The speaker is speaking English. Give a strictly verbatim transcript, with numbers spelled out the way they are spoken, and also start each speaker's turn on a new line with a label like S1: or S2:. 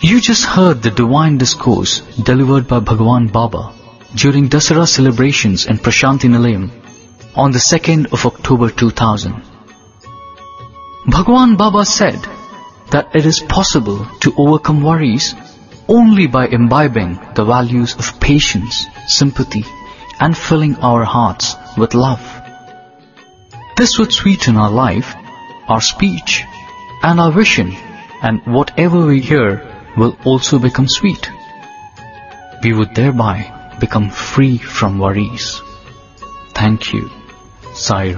S1: You just heard the divine discourse delivered by Bhagwan Baba during Dasara celebrations in Prashanti Nilayam on the second of October two thousand. Bhagwan Baba said that it is possible to overcome worries only by imbibing the values of patience, sympathy, and filling our hearts with love. This would sweeten our life, our speech, and our vision, and whatever we hear will also become sweet. We would thereby become free from worries. Thank you. Sai Ram.